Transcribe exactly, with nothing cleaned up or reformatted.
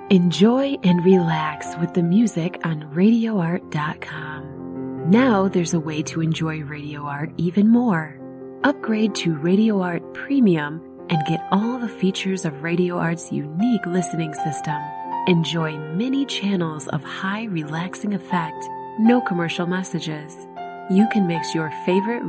Enjoy and relax with the music on radio art dot com. Now there's a way to enjoy Radio Art even more. Upgrade to Radio Art Premium and get all the features of Radio Art's unique listening system. Enjoy many channels of high relaxing effect, no commercial messages. You can mix your favorite